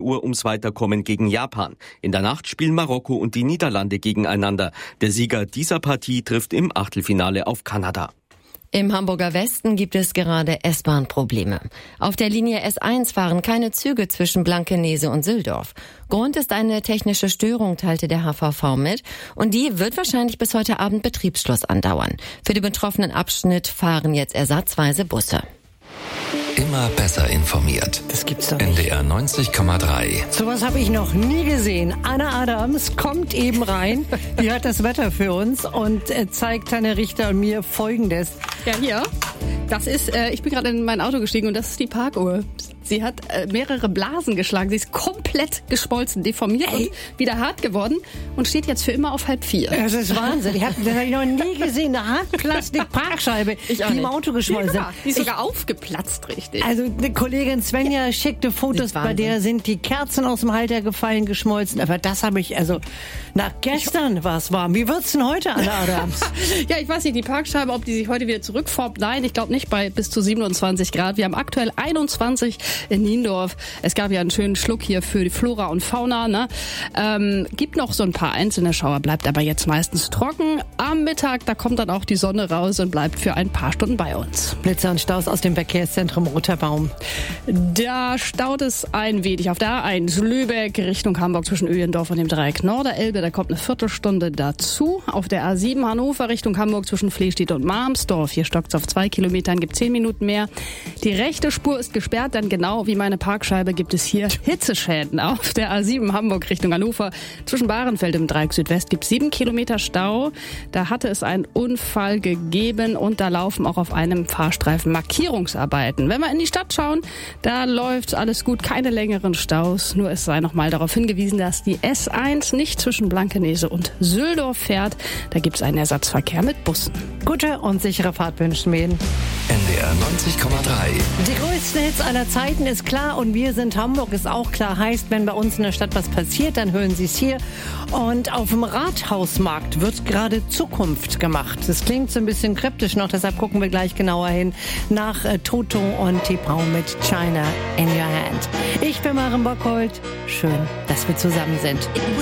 Uhr ums Weiterkommen gegen Japan. In der Nacht spielen Marokko und die Niederlande gegeneinander. Der Sieger dieser Partie trifft im Achtelfinale auf Kanada. Im Hamburger Westen gibt es gerade S-Bahn-Probleme. Auf der Linie S1 fahren keine Züge zwischen Blankenese und Sülldorf. Grund ist eine technische Störung, teilte der HVV mit. Und die wird wahrscheinlich bis heute Abend Betriebsschluss andauern. Für den betroffenen Abschnitt fahren jetzt ersatzweise Busse. Immer besser informiert. Das gibt's doch nicht. NDR 90,3. Sowas habe ich noch nie gesehen. Anna Adams kommt eben rein. Die hat das Wetter für uns und zeigt Tanja Richter und mir Folgendes. Ja, hier. Das ist, ich bin gerade in mein Auto gestiegen und das ist die Parkuhr. Sie hat mehrere Blasen geschlagen. Sie ist komplett geschmolzen, deformiert und wieder hart geworden und steht jetzt für immer auf 3:30. Das ist Wahnsinn. Das habe ich noch nie gesehen. Eine Hartplastik-Parkscheibe, die im Auto geschmolzen sind. Die ist sogar aufgeplatzt, richtig. Also die Kollegin Svenja schickte Fotos, bei der sind die Kerzen aus dem Halter gefallen, geschmolzen. Aber das habe ich, gestern war es warm. Wie wird's denn heute, Anna Adams? Ja, ich weiß nicht, die Parkscheibe, ob die sich heute wieder zurückformt. Nein, ich glaube nicht, bei bis zu 27 Grad. Wir haben aktuell 21 in Niendorf. Es gab ja einen schönen Schluck hier für die Flora und Fauna. Ne? Gibt noch so ein paar einzelne Schauer, bleibt aber jetzt meistens trocken. Am Mittag, da kommt dann auch die Sonne raus und bleibt für ein paar Stunden bei uns. Blitzer und Staus aus dem Verkehrszentrum Roter Baum. Da staut es ein wenig. Auf der A1 Lübeck Richtung Hamburg zwischen Öhlendorf und dem Dreieck Norderelbe. Da kommt eine Viertelstunde dazu. Auf der A7 Hannover Richtung Hamburg zwischen Flehstedt und Marmsdorf. Hier stockt es auf 2 Kilometern, gibt 10 Minuten mehr. Die rechte Spur ist gesperrt, dann genau wie meine Parkscheibe gibt es hier Hitzeschäden. Auf der A7 Hamburg Richtung Hannover zwischen Bahrenfeld im Dreieck Südwest gibt es 7 Kilometer Stau. Da hatte es einen Unfall gegeben und da laufen auch auf einem Fahrstreifen Markierungsarbeiten. Wenn wir in die Stadt schauen, da läuft alles gut, keine längeren Staus. Nur es sei noch mal darauf hingewiesen, dass die S1 nicht zwischen Blankenese und Sülldorf fährt. Da gibt es einen Ersatzverkehr mit Bussen. Gute und sichere Fahrt wünschen wir Ihnen. NDR 90,3. Die größten Hits aller Zeiten ist klar und wir sind Hamburg, ist auch klar. Heißt, wenn bei uns in der Stadt was passiert, dann hören Sie es hier. Und auf dem Rathausmarkt wird gerade Zukunft gemacht. Das klingt so ein bisschen kryptisch noch, deshalb gucken wir gleich genauer hin nach Toto und T-Paul mit China in Your Hand. Ich bin Maren Bockholt. Schön, dass wir zusammen sind.